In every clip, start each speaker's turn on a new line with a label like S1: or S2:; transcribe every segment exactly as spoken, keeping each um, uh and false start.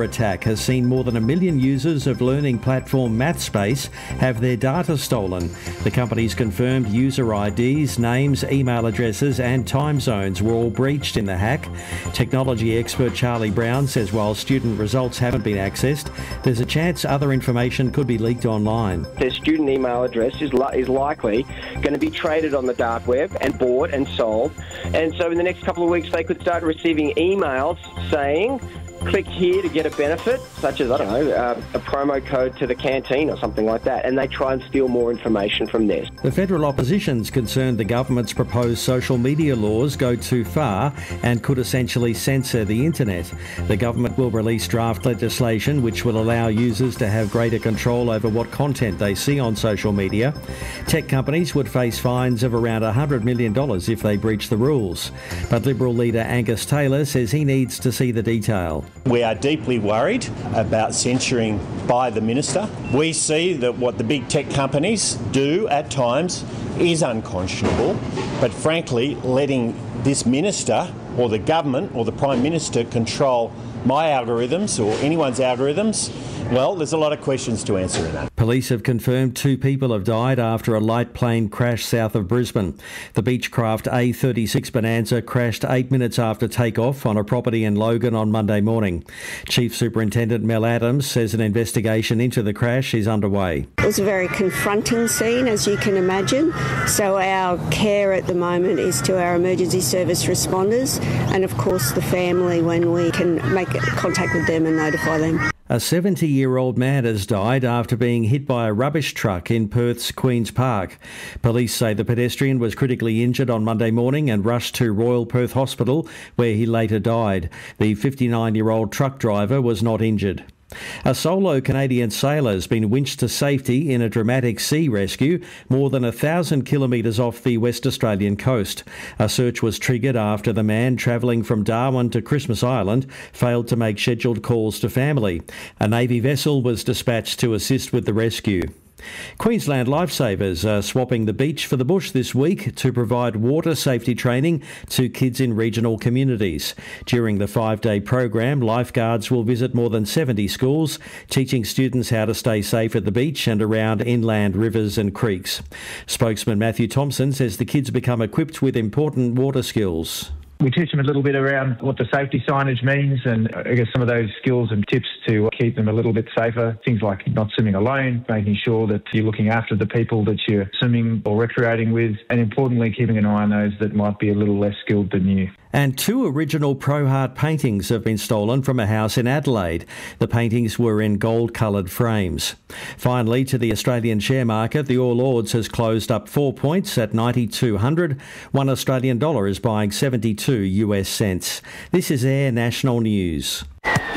S1: attack has seen more than a million users of learning platform MathSpace have their data stolen. The company's confirmed user I Ds, names, email addresses and time zones were all breached in the hack. Technology expert Charlie Brown says while student results haven't been accessed, there's a chance other information could be leaked online.
S2: Their student email address is, li- is likely going to be traded on the dark web and bought and sold. And so in the next couple of weeks, they could start receiving emails saying, click here to get a benefit, such as, I don't know, uh, a promo code to the canteen or something like that, and they try and steal more information from there.
S1: The federal opposition's concerned the government's proposed social media laws go too far and could essentially censor the internet. The government will release draft legislation which will allow users to have greater control over what content they see on social media. Tech companies would face fines of around one hundred million dollars if they breach the rules. But Liberal leader Angus Taylor says he needs to see the detail.
S3: We are deeply worried about censoring by the minister. We see that what the big tech companies do at times is unconscionable, but frankly, letting this minister or the government or the Prime Minister control my algorithms or anyone's algorithms, well, there's a lot of questions to answer in that.
S1: Police have confirmed two people have died after a light plane crashed south of Brisbane. The Beechcraft A thirty-six Bonanza crashed eight minutes after takeoff on a property in Logan on Monday morning. Chief Superintendent Mel Adams says an investigation into the crash is underway.
S4: It was a very confronting scene, as you can imagine. So our care at the moment is to our emergency service responders and, of course, the family when we can make contact with them and notify them.
S1: A seventy-year-old man has died after being hit by a rubbish truck in Perth's Queen's Park. Police say the pedestrian was critically injured on Monday morning and rushed to Royal Perth Hospital, where he later died. The fifty-nine-year-old truck driver was not injured. A solo Canadian sailor has been winched to safety in a dramatic sea rescue more than a thousand kilometres off the West Australian coast. A search was triggered after the man travelling from Darwin to Christmas Island failed to make scheduled calls to family. A Navy vessel was dispatched to assist with the rescue. Queensland Lifesavers are swapping the beach for the bush this week to provide water safety training to kids in regional communities. During the five-day program, lifeguards will visit more than seventy schools, teaching students how to stay safe at the beach and around inland rivers and creeks. Spokesman Matthew Thompson says the kids become equipped with important water skills.
S5: We teach them a little bit around what the safety signage means and I guess some of those skills and tips to keep them a little bit safer. Things like not swimming alone, making sure that you're looking after the people that you're swimming or recreating with, and importantly, keeping an eye on those that might be a little less skilled than you.
S1: And two original Pro Heart paintings have been stolen from a house in Adelaide. The paintings were in gold-coloured frames. Finally, to the Australian share market, the All Ords has closed up four points at ninety-two hundred. One Australian dollar is buying seventy-two U S cents. This is Air National News.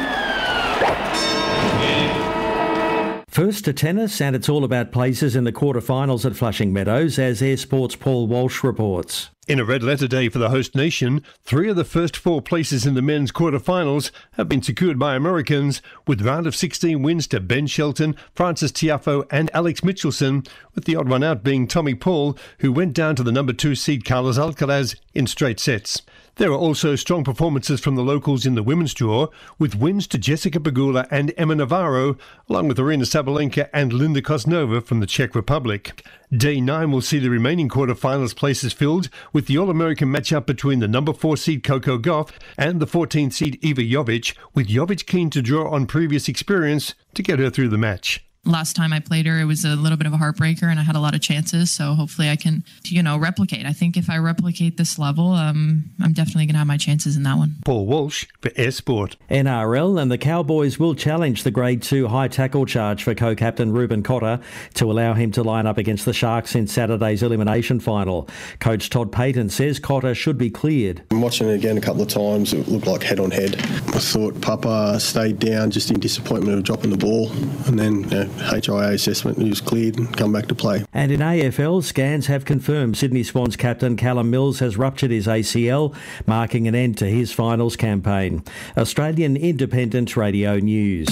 S1: First to tennis, and it's all about places in the quarterfinals at Flushing Meadows, as Air Sports' Paul Walsh reports.
S6: In a red letter day for the host nation, three of the first four places in the men's quarterfinals have been secured by Americans, with round of sixteen wins to Ben Shelton, Francis Tiafoe and Alex Mitchelson, with the odd one out being Tommy Paul, who went down to the number two seed Carlos Alcaraz in straight sets. There are also strong performances from the locals in the women's draw, with wins to Jessica Pegula and Emma Navarro, along with Arina Sabalenka and Linda Kosnova from the Czech Republic. Day nine will see the remaining quarterfinals places filled, with the All-American matchup between the number four seed Coco Gauff and the fourteenth seed Iva Jovic, with Jovic keen to draw on previous experience to get her through the match.
S7: Last time I played her, it was a little bit of a heartbreaker and I had a lot of chances. So hopefully I can, you know, replicate. I think if I replicate this level, um, I'm definitely going to have my chances in that one.
S6: Paul Walsh for Air Sport.
S1: N R L, and the Cowboys will challenge the Grade two high tackle charge for co-captain Ruben Cotter to allow him to line up against the Sharks in Saturday's elimination final. Coach Todd Payton says Cotter should be cleared.
S8: I'm watching it again a couple of times. It looked like head on head. I thought Papa stayed down just in disappointment of dropping the ball, and then you know, H I A assessment, he was cleared and come back to play.
S1: And in A F L, scans have confirmed Sydney Swans captain Callum Mills has ruptured his A C L, marking an end to his finals campaign. Australian Independent Radio News.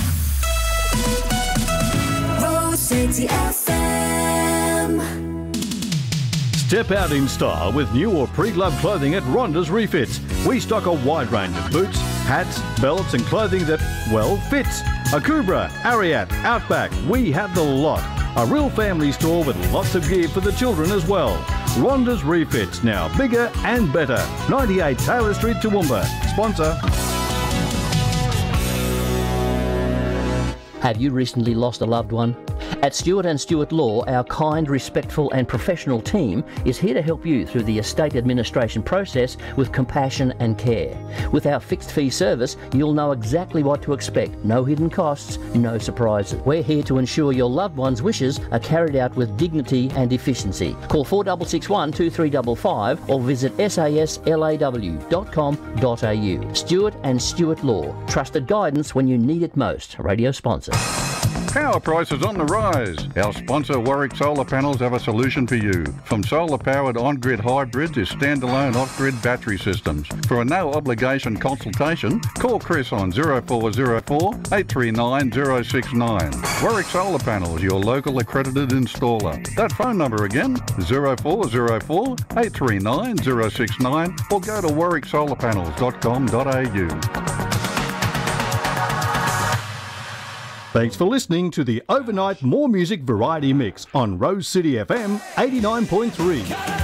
S9: Rose City F M.
S10: Step out in style with new or pre-loved clothing at Ronda's Refits. We stock a wide range of boots, Hats, belts and clothing that, well, fits. Akubra, Ariat, Outback, we have the lot. A real family store with lots of gear for the children as well. Rhonda's Refits, now bigger and better. ninety-eight Taylor Street, Toowoomba. Sponsor.
S11: Have you recently lost a loved one? At Stewart and Stewart Law, our kind, respectful and professional team is here to help you through the estate administration process with compassion and care. With our fixed fee service, you'll know exactly what to expect. No hidden costs, no surprises. We're here to ensure your loved one's wishes are carried out with dignity and efficiency. Call four six six one, two three five five or visit s a s l a w dot com dot a u. Stewart and Stewart Law. Trusted guidance when you need it most. Radio sponsor.
S12: Power prices on the rise. Our sponsor Warwick Solar Panels have a solution for you. From solar-powered on-grid hybrids to standalone off-grid battery systems. For a no-obligation consultation, call Chris on zero four zero four, eight three nine, zero six nine. Warwick Solar Panels, your local accredited installer. That phone number again, zero four zero four, eight three nine, zero six nine, or go to warwick solar panels dot com dot a u.
S10: Thanks for listening to the Overnight More Music Variety Mix on Rose City F M eighty-nine point three.